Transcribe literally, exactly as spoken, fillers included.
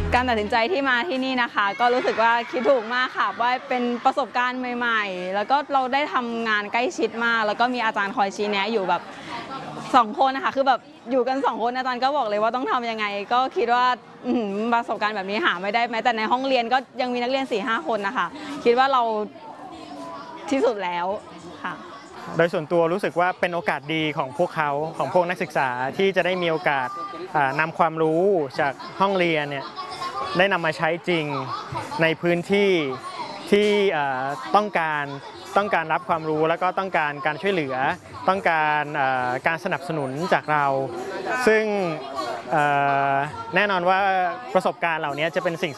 การตัดสินใจที่มาที่นี่นะคะก็รู้สึกว่าคิดถูกมากค่ะว่าเป็นประสบการณ์ใหม่ๆแล้วก็เราได้ทำงานใกล้ชิดมากแล้วก็มีอาจารย์คอยชี้แนะอยู่แบบสองคนนะคะคือแบบอยู่กันสองคนอาจารย์ก็บอกเลยว่าต้องทำยังไงก็คิดว่าประสบการณ์แบบนี้หาไม่ได้แม้แต่ในห้องเรียนก็ยังมีนักเรียน สี่ห้า คนนะคะคิดว่าเราที่สุดแล้วค่ะโดยส่วนตัวรู้สึกว่าเป็นโอกาสดีของพวกเขาของพวกนักศึกษาที่จะได้มีโอกาสนำความรู้จากห้องเรียนเนี่ยได้นำมาใช้จริงในพื้นที่ที่ต้องการต้องการรับความรู้แล้วก็ต้องการการช่วยเหลือต้องการการสนับสนุนจากเราซึ่งแน่นอนว่าประสบการณ์เหล่านี้จะเป็นสิ่ง